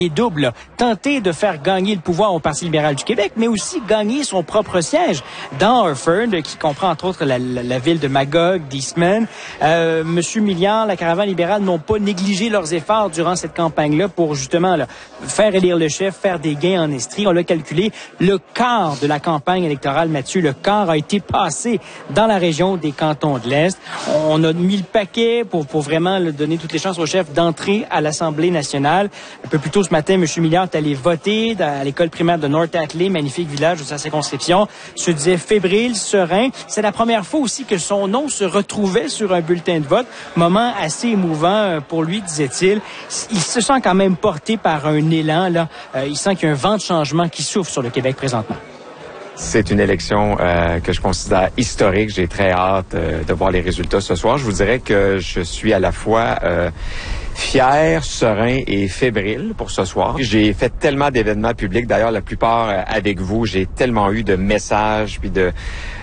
double, là. Tenter de faire gagner le pouvoir au Parti libéral du Québec, mais aussi gagner son propre siège dans Harford, qui comprend entre autres la ville de Magog, d'Eastman. Monsieur Milliard, la caravane libérale n'ont pas négligé leurs efforts durant cette campagne-là pour justement là, faire élire le chef, faire des gains en Estrie. On l'a calculé, le quart de la campagne électorale, Mathieu, le quart a été passé dans la région des cantons de l'Est. On a mis le paquet pour vraiment donner toutes les chances au chef d'entrer à l'Assemblée nationale. Un peu plus tôt ce matin, M. Milliard est allé voter à l'école primaire de North Atlee, magnifique village de sa circonscription. Se disait fébrile, serein. C'est la première fois aussi que son nom se retrouvait sur un bulletin de vote. Moment assez émouvant pour lui, disait-il. Il se sent quand même porté par un élan, là. Il sent qu'il y a un vent de changement qui souffle sur le Québec présentement. C'est une élection que je considère historique. J'ai très hâte de voir les résultats ce soir. Je vous dirais que je suis à la fois fier, serein et fébrile pour ce soir. J'ai fait tellement d'événements publics, d'ailleurs la plupart avec vous. J'ai tellement eu de messages puis de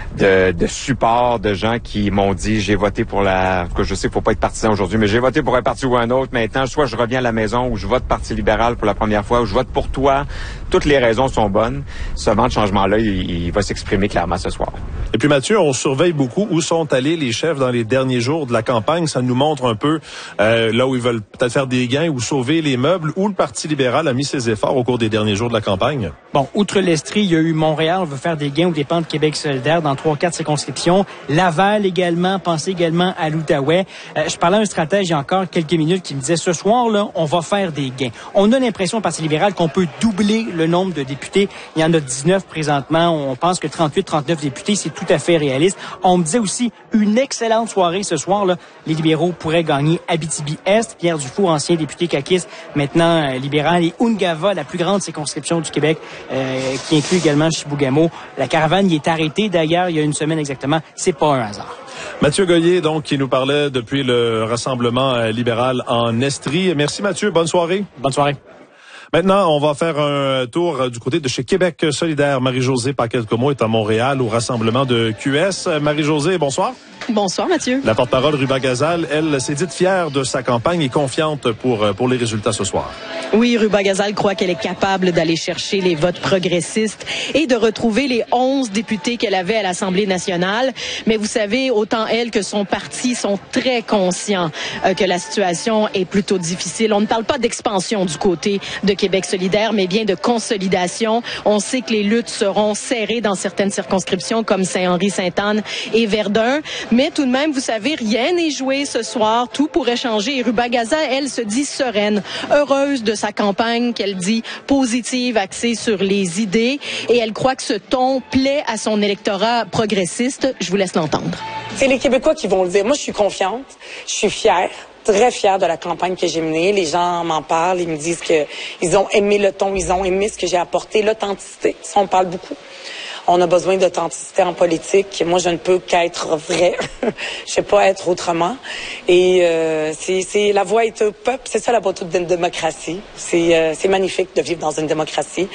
support de gens qui m'ont dit j'ai voté pour je sais faut pas être partisan aujourd'hui, mais j'ai voté pour un parti ou un autre. Maintenant, soit je reviens à la maison ou je vote Parti libéral pour la première fois ou je vote pour toi. Toutes les raisons sont bonnes. Ce vent de changement-là, il va s'exprimer clairement ce soir. Et puis Mathieu, on surveille beaucoup où sont allés les chefs dans les derniers jours de la campagne. Ça nous montre un peu là où ils veulent peut-être faire des gains ou sauver les meubles, où le Parti libéral a mis ses efforts au cours des derniers jours de la campagne. Bon, outre l'Estrie, il y a eu Montréal, on veut faire des gains aux dépens de Québec solidaire dans 3-4 circonscriptions. Laval également, pensez également à l'Outaouais. Je parlais à un stratège il y a encore quelques minutes qui me disait ce soir, là, on va faire des gains. On a l'impression au Parti libéral qu'on peut doubler le nombre de députés. Il y en a 19 présentement. On pense que 38-39 députés, c'est tout à fait réaliste. On me disait aussi une excellente soirée ce soir, là. Les libéraux pourraient gagner Abitibi-Est. Pierre Dufour, ancien député caquiste, maintenant libéral, et Ungava, la plus grande circonscription du Québec, qui inclut également Chibougamau. La caravane y est arrêtée d'ailleurs il y a une semaine exactement. C'est pas un hasard. Mathieu Goyer, donc, qui nous parlait depuis le Rassemblement libéral en Estrie. Merci Mathieu, bonne soirée. Bonne soirée. Maintenant, on va faire un tour du côté de chez Québec solidaire. Marie-Josée Paquette-Comeau est à Montréal au rassemblement de QS. Marie-Josée, bonsoir. Bonsoir, Mathieu. La porte-parole Ruba Gazal, elle s'est dite fière de sa campagne et confiante pour les résultats ce soir. Oui, Ruba Gazal croit qu'elle est capable d'aller chercher les votes progressistes et de retrouver les 11 députés qu'elle avait à l'Assemblée nationale. Mais vous savez, autant elle que son parti sont très conscients que la situation est plutôt difficile. On ne parle pas d'expansion du côté de Québec solidaire, mais bien de consolidation. On sait que les luttes seront serrées dans certaines circonscriptions comme Saint-Henri, Sainte-Anne et Verdun. Mais tout de même, vous savez, rien n'est joué ce soir. Tout pourrait changer. Et Ruba Gazal, elle, se dit sereine, heureuse de sa campagne, qu'elle dit positive, axée sur les idées. Et elle croit que ce ton plaît à son électorat progressiste. Je vous laisse l'entendre. C'est les Québécois qui vont le dire. Moi, je suis confiante. Je suis fière. Très fière de la campagne que j'ai menée. Les gens m'en parlent. Ils me disent qu'ils ont aimé le ton. Ils ont aimé ce que j'ai apporté. L'authenticité. Ça, on parle beaucoup. On a besoin d'authenticité en politique. Moi, je ne peux qu'être vrai. Je sais pas être autrement. Et c'est la voix est au peuple. C'est ça la beauté d'une démocratie. C'est magnifique de vivre dans une démocratie.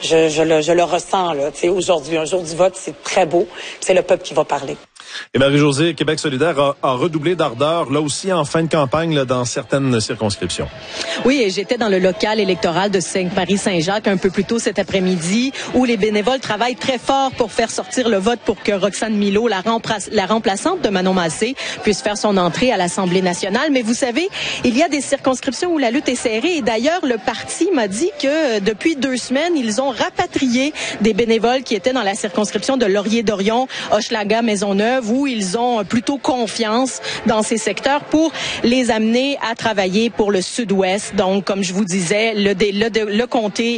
Je le ressens là. Tu sais, aujourd'hui, un jour du vote, c'est très beau. C'est le peuple qui va parler. Et Marie-Josée, Québec solidaire a redoublé d'ardeur, là aussi en fin de campagne, là, dans certaines circonscriptions. Oui, et j'étais dans le local électoral de Sainte-Marie-Saint-Jacques un peu plus tôt cet après-midi, où les bénévoles travaillent très fort pour faire sortir le vote pour que Roxane Milot, la remplaçante de Manon Massé, puisse faire son entrée à l'Assemblée nationale. Mais vous savez, il y a des circonscriptions où la lutte est serrée. Et d'ailleurs, le parti m'a dit que depuis 2 semaines, ils ont rapatrié des bénévoles qui étaient dans la circonscription de Laurier-Dorion, Hochelaga, Maisonneuve, où ils ont plutôt confiance dans ces secteurs pour les amener à travailler pour le Sud-Ouest. Donc, comme je vous disais, les comtés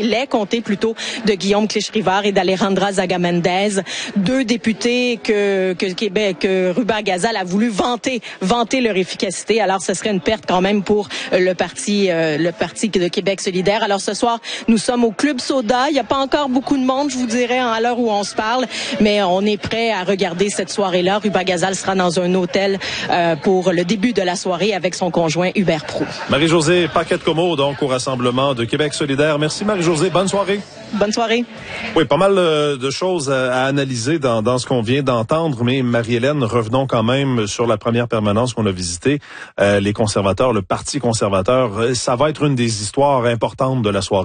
de Guillaume Clich-Rivard et d'Alejandra Zaga-Mendez, 2 députés que Ruba Gazal a voulu vanter leur efficacité. Alors, ce serait une perte quand même pour le parti de Québec solidaire. Alors, ce soir, nous sommes au Club Soda. Il n'y a pas encore beaucoup de monde, je vous dirais, à l'heure où on se parle, mais on est prêt à regarder cette soirée-là D'ailleurs, Ruba Gazal sera dans un hôtel pour le début de la soirée avec son conjoint Hubert Proulx. Marie-Josée Paquette-Comeau, donc au Rassemblement de Québec solidaire. Merci Marie-Josée, bonne soirée. Bonne soirée. Oui, pas mal de choses à analyser dans ce qu'on vient d'entendre, mais Marie-Hélène, revenons quand même sur la première permanence qu'on a visitée. Les conservateurs, le Parti conservateur, ça va être une des histoires importantes de la soirée.